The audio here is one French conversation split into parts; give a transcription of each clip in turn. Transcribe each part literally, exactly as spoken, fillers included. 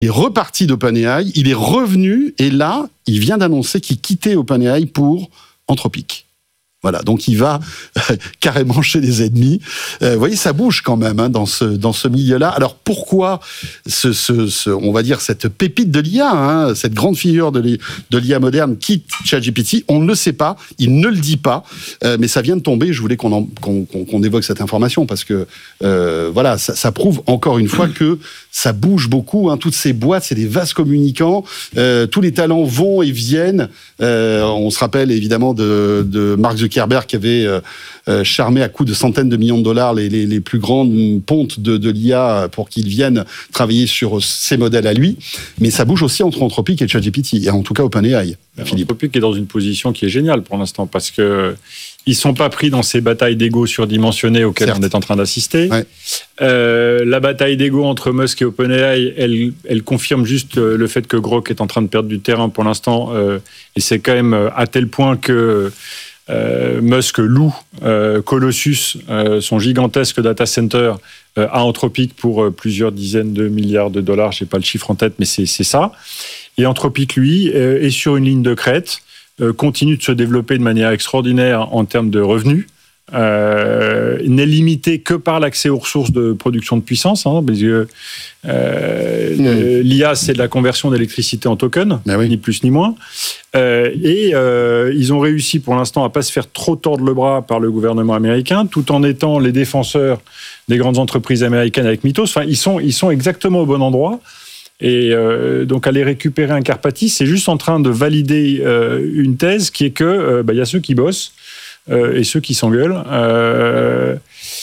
Il est reparti d'OpenAI, il est revenu, et là, il vient d'annoncer qu'il quittait OpenAI pour Anthropic. Voilà, donc il va euh, carrément chez les ennemis. Euh, vous voyez, ça bouge quand même hein, dans ce dans ce milieu-là. Alors pourquoi ce, ce, ce on va dire cette pépite de l'I A, hein, cette grande figure de l'I A, de l'I A moderne quitte ChatGPT? On ne le sait pas, il ne le dit pas, euh, mais ça vient de tomber. Je voulais qu'on en, qu'on, qu'on, qu'on évoque cette information parce que euh, voilà, ça, ça prouve encore une fois que ça bouge beaucoup. Hein, toutes ces boîtes, c'est des vases communicants. Euh, tous les talents vont et viennent. Euh, on se rappelle évidemment de, de Mark Zuckerberg qui avait euh, euh, charmé à coups de centaines de millions de dollars les, les, les plus grandes pontes de, de l'I A pour qu'ils viennent travailler sur ces modèles à lui. Mais ça bouge aussi entre Anthropic et ChatGPT, et en tout cas OpenAI. Anthropic est dans une position qui est géniale pour l'instant parce que ils sont pas pris dans ces batailles d'ego surdimensionnées auxquelles Certes. on est en train d'assister. Ouais. Euh, la bataille d'ego entre Musk et OpenAI, elle, elle confirme juste le fait que Grok est en train de perdre du terrain pour l'instant, euh, et c'est quand même à tel point que euh, Musk loue euh, Colossus, euh, son gigantesque data center, euh, à Anthropic pour euh, plusieurs dizaines de milliards de dollars. J'ai pas le chiffre en tête, mais c'est, c'est ça. Et Anthropic, lui, euh, est sur une ligne de crête. Continue de se développer de manière extraordinaire en termes de revenus, euh, n'est limité que par l'accès aux ressources de production de puissance, hein, parce que euh, mmh. l'I A, c'est de la conversion d'électricité en token, ah oui. ni plus ni moins. Euh, et euh, ils ont réussi pour l'instant à ne pas se faire trop tordre le bras par le gouvernement américain, tout en étant les défenseurs des grandes entreprises américaines avec Mythos. Enfin, ils sont, ils sont exactement au bon endroit. Et euh, donc aller récupérer un Carpathis, c'est juste en train de valider euh, une thèse qui est que euh, bah, y a ceux qui bossent euh, et ceux qui s'engueulent euh,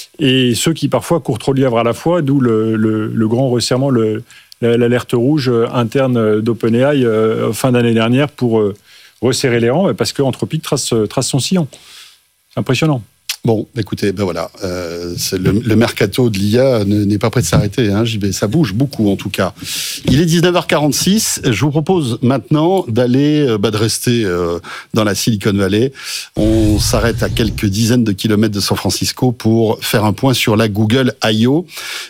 et ceux qui parfois courent trop de lièvres à la fois, d'où le, le, le grand resserrement, le, l'alerte rouge interne d'OpenAI euh, fin d'année dernière pour euh, resserrer les rangs parce qu'Anthropic trace, trace son sillon. C'est impressionnant. Bon, écoutez, ben voilà, euh, c'est le, le mercato de l'I A n'est pas prêt de s'arrêter, hein, J B, ça bouge beaucoup en tout cas. Il est dix-neuf heures quarante-six, je vous propose maintenant d'aller, bah, de rester euh, dans la Silicon Valley. On s'arrête à quelques dizaines de kilomètres de San Francisco pour faire un point sur la Google I O.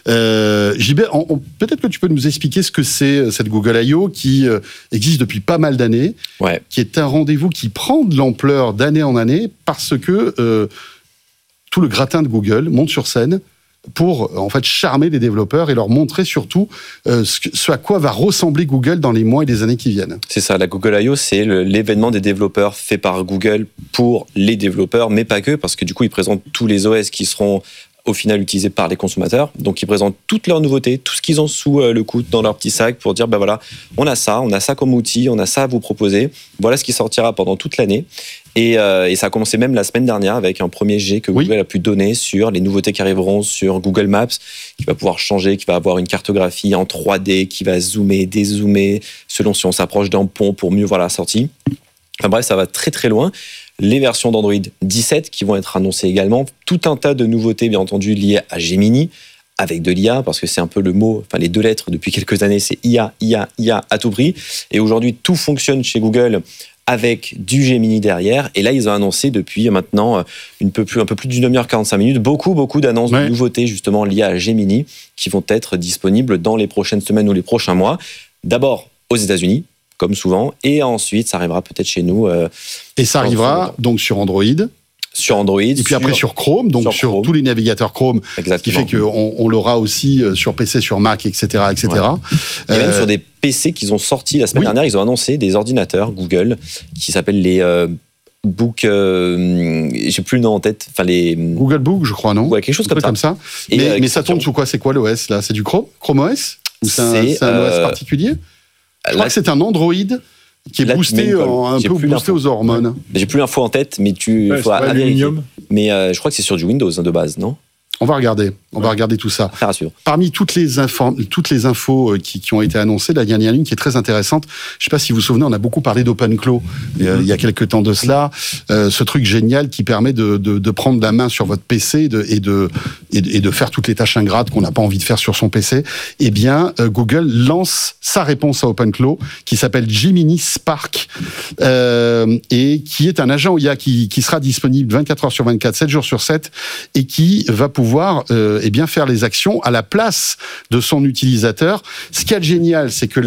Euh, J B, on, on, peut-être que tu peux nous expliquer ce que c'est cette Google I O qui euh, existe depuis pas mal d'années, ouais. qui est un rendez-vous qui prend de l'ampleur d'année en année parce que euh, tout le gratin de Google monte sur scène pour en fait charmer les développeurs et leur montrer surtout euh, ce, ce à quoi va ressembler Google dans les mois et les années qui viennent. C'est ça, la Google I O, c'est le, l'événement des développeurs fait par Google pour les développeurs, mais pas que, parce que du coup, ils présentent tous les O S qui seront au final utilisés par les consommateurs. Donc, ils présentent toutes leurs nouveautés, tout ce qu'ils ont sous le coude dans leur petit sac pour dire, ben voilà, on a ça, on a ça comme outil, on a ça à vous proposer. Voilà ce qui sortira pendant toute l'année. Et, euh, et ça a commencé même la semaine dernière avec un premier jet que Google oui. a pu donner sur les nouveautés qui arriveront sur Google Maps, qui va pouvoir changer, qui va avoir une cartographie en trois D, qui va zoomer, dézoomer, selon si on s'approche d'un pont pour mieux voir la sortie. Enfin bref, ça va très très loin. Les versions d'Android dix-sept qui vont être annoncées également. Tout un tas de nouveautés, bien entendu, liées à Gemini, avec de l'I A, parce que c'est un peu le mot, enfin les deux lettres depuis quelques années, c'est I A, I A, I A à tout prix. Et aujourd'hui, tout fonctionne chez Google avec du Gemini derrière. Et là, ils ont annoncé depuis maintenant une peu plus, un peu plus d'une demi-heure, quarante-cinq minutes, beaucoup, beaucoup d'annonces ouais. de nouveautés justement liées à Gemini qui vont être disponibles dans les prochaines semaines ou les prochains mois. D'abord aux États-Unis, comme souvent, et ensuite, ça arrivera peut-être chez nous. Euh, et ça arrivera donc sur Android. Sur Android. Et puis sur, après sur Chrome, donc sur, sur Chrome. Tous les navigateurs Chrome. Exactement. Ce qui fait qu'on on l'aura aussi sur P C, sur Mac, et cetera, et cetera. Ouais. Et euh, même sur des P C qu'ils ont sortis la semaine oui. dernière, ils ont annoncé des ordinateurs Google qui s'appellent les euh, Book. Euh, j'ai plus le nom en tête. Enfin les Google Book, je crois, non? Ouais, quelque chose comme ça. comme ça. Et mais, euh, mais ça tourne sous quoi? C'est quoi l'O S là? C'est du Chrome, Chrome O S? Ou c'est, c'est un, c'est un euh, O S particulier? Je crois là, que c'est un Android qui est là, boosté, en, un peu boosté aux hormones. J'ai plus l'info en tête, mais tu ouais, faut à vérifier. Mais euh, je crois que c'est sur du Windows hein, de base, non? On va regarder, on ouais. va regarder tout ça. Très rassurant. Parmi toutes les, inform- toutes les infos qui, qui ont été annoncées, là, il y en a une qui est très intéressante. Je ne sais pas si vous vous souvenez, on a beaucoup parlé d'OpenClaw euh, il y a quelques temps de cela. Euh, ce truc génial qui permet de, de, de prendre la main sur votre P C et de, et de, et de, et de faire toutes les tâches ingrates qu'on n'a pas envie de faire sur son P C. Eh bien, euh, Google lance sa réponse à OpenClaw qui s'appelle Gemini Spark euh, et qui est un agent I A qui, qui sera disponible vingt-quatre heures sur vingt-quatre, sept jours sur sept et qui va pouvoir pouvoir euh, eh bien faire les actions à la place de son utilisateur. Ce qui est génial, c'est que